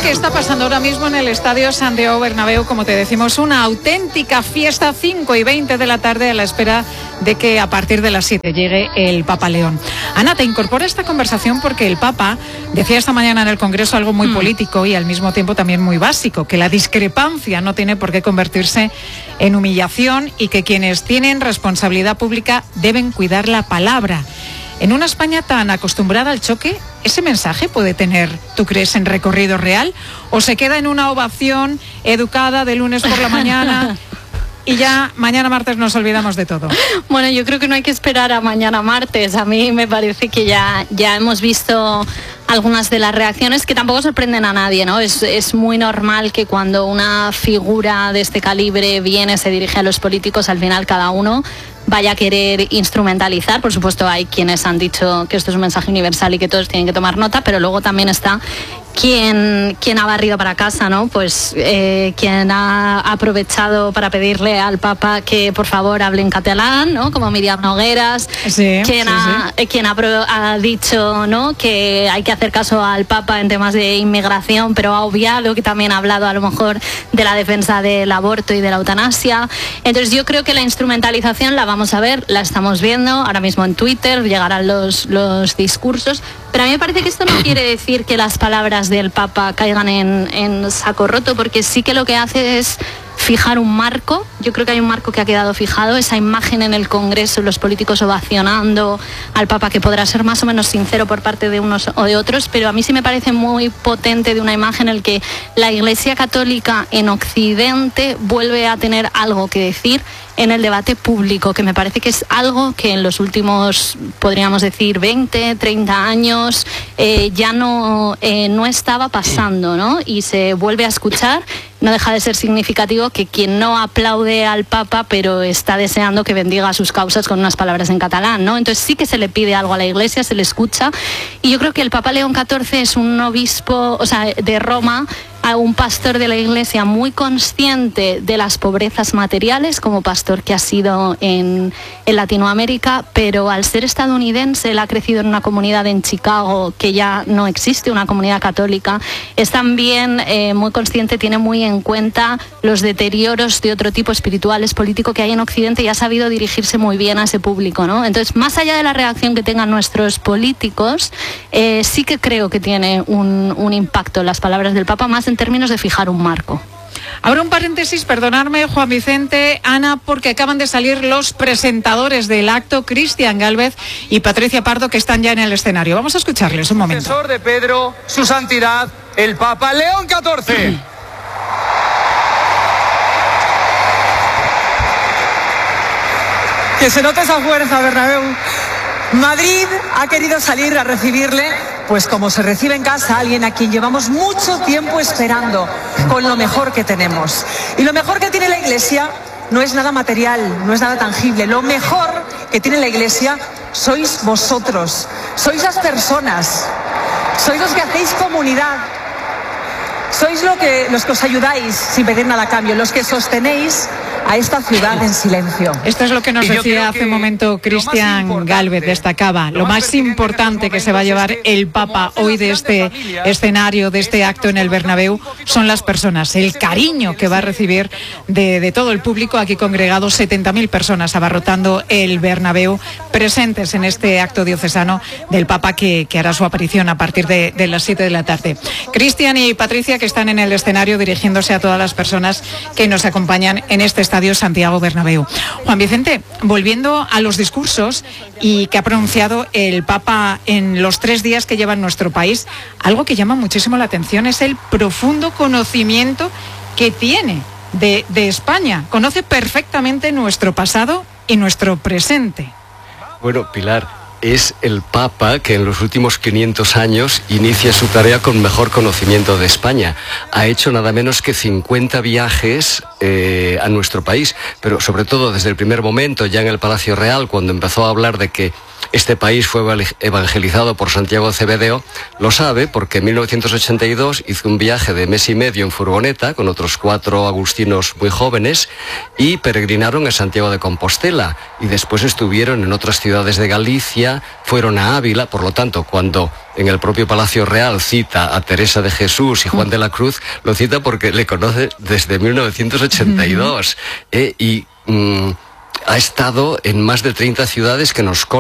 que está pasando ahora mismo en el Estadio Santiago Bernabéu, como te decimos, una auténtica fiesta, 5:20 de la tarde, a la espera de que a partir de las 7 llegue el Papa León. Ana, te incorpora esta conversación porque el Papa decía esta mañana en el Congreso algo muy político y al mismo tiempo también muy básico, que la discrepancia no tiene por qué convertirse en humillación y que quienes tienen responsabilidad pública deben cuidar la palabra. En una España tan acostumbrada al choque, ¿ese mensaje puede tener, tú crees, en recorrido real? ¿O se queda en una ovación educada de lunes por la mañana y ya mañana martes nos olvidamos de todo? Bueno, yo creo que no hay que esperar a mañana martes. A mí me parece que ya hemos visto algunas de las reacciones que tampoco sorprenden a nadie, ¿no? Es muy normal que cuando una figura de este calibre viene, se dirige a los políticos, al final cada uno vaya a querer instrumentalizar. Por supuesto, hay quienes han dicho que esto es un mensaje universal y que todos tienen que tomar nota, pero luego también está quien ha barrido para casa, ¿no? Pues quien ha aprovechado para pedirle al Papa que por favor hable en catalán, ¿no? Como Miriam Nogueras, quien ha dicho, ¿no?, que hay que hacer caso al Papa en temas de inmigración, pero ha obviado que también ha hablado a lo mejor de la defensa del aborto y de la eutanasia. Entonces yo creo que la instrumentalización la vamos a ver, la estamos viendo ahora mismo en Twitter, llegarán los discursos, pero a mí me parece que esto no quiere decir que las palabras del Papa caigan en saco roto, porque sí que lo que hace es fijar un marco. Yo creo que hay un marco que ha quedado fijado, esa imagen en el Congreso, los políticos ovacionando al Papa, que podrá ser más o menos sincero por parte de unos o de otros, pero a mí sí me parece muy potente de una imagen en la que la Iglesia Católica en Occidente vuelve a tener algo que decir en el debate público, que me parece que es algo que en los últimos, podríamos decir, 20, 30 años ya no estaba pasando, ¿no? Y se vuelve a escuchar. No deja de ser significativo que quien no aplaude al Papa, pero está deseando que bendiga sus causas con unas palabras en catalán, ¿no? Entonces sí que se le pide algo a la Iglesia, se le escucha. Y yo creo que el Papa León XIV es un obispo, de Roma, a un pastor de la Iglesia muy consciente de las pobrezas materiales, como pastor que ha sido en Latinoamérica, pero al ser estadounidense, él ha crecido en una comunidad en Chicago que ya no existe, una comunidad católica. Es también muy consciente, tiene muy en cuenta los deterioros de otro tipo, espirituales, político, que hay en Occidente, y ha sabido dirigirse muy bien a ese público, ¿no? Entonces, más allá de la reacción que tengan nuestros políticos, sí que creo que tiene un impacto las palabras del Papa, más en términos de fijar un marco. Abro un paréntesis, perdonadme, Juan Vicente, Ana, porque acaban de salir los presentadores del acto, Cristian Gálvez y Patricia Pardo, que están ya en el escenario. Vamos a escucharles un momento. Sucesor de Pedro, su santidad, el Papa León XIV. Que se note esa fuerza, Bernabéu. Madrid ha querido salir a recibirle, pues como se recibe en casa, alguien a quien llevamos mucho tiempo esperando, con lo mejor que tenemos. Y lo mejor que tiene la Iglesia no es nada material, no es nada tangible. Lo mejor que tiene la Iglesia sois vosotros, sois las personas, sois los que hacéis comunidad, sois los que os ayudáis sin pedir nada a cambio, los que sostenéis a esta ciudad en silencio. Esto es lo que nos decía hace un momento Cristian Gálvez, destacaba. Lo más importante que se va a llevar el Papa hoy de este escenario, de este acto en el Bernabéu, son las personas, el cariño que va a recibir de todo el público aquí congregado, 70.000 personas abarrotando el Bernabéu, presentes en este acto diocesano del Papa que hará su aparición a partir de las 7 de la tarde. Cristian y Patricia, que están en el escenario dirigiéndose a todas las personas que nos acompañan en este Estadio Santiago Bernabéu. Juan Vicente, volviendo a los discursos y que ha pronunciado el Papa en los 3 días que lleva en nuestro país, algo que llama muchísimo la atención es el profundo conocimiento que tiene de España. Conoce perfectamente nuestro pasado y nuestro presente. Bueno, Pilar, es el Papa que en los últimos 500 años inicia su tarea con mejor conocimiento de España. Ha hecho nada menos que 50 viajes a nuestro país, pero sobre todo desde el primer momento, ya en el Palacio Real, cuando empezó a hablar de que este país fue evangelizado por Santiago Cebedeo, lo sabe porque en 1982 hizo un viaje de mes y medio en furgoneta con otros 4 agustinos muy jóvenes y peregrinaron a Santiago de Compostela y después estuvieron en otras ciudades de Galicia Ávila, fueron a Ávila, por lo tanto, cuando en el propio Palacio Real cita a Teresa de Jesús y Juan de la Cruz, lo cita porque le conoce desde 1982 y ha estado en más de 30 ciudades que nos